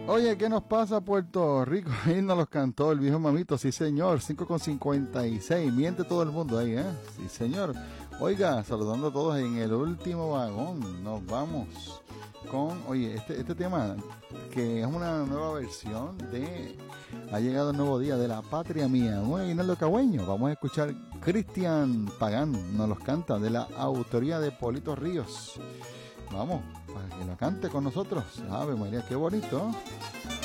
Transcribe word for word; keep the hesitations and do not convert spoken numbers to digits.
Oye, ¿qué nos pasa Puerto Rico? Ahí nos los cantó el viejo mamito, sí señor, cinco con cincuenta y seis, miente todo el mundo ahí, ¿eh? Sí señor. Oiga, saludando a todos en el último vagón, nos vamos con, oye, este, este tema que es una nueva versión de Ha llegado el nuevo día de la patria mía, un aguinaldo cagüeño. Vamos a escuchar Cristian Pagán, nos los canta de la autoría de Polito Ríos. Vamos, para que lo cante con nosotros. Ave María, qué bonito.